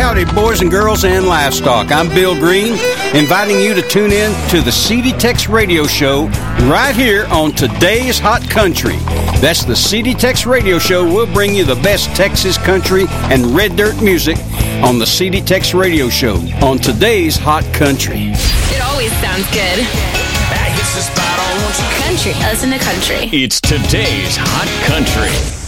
howdy, boys and girls and livestock. I'm Bill Green, inviting you to tune in to the CD Tex Radio Show right here on Today's Hot Country. That's the CD Tex Radio Show. We'll bring you the best Texas country and red dirt music on the CD Tex Radio Show on Today's Hot Country. It always sounds good. That hits the spot on Country. Listen to country. It's Today's Hot Country.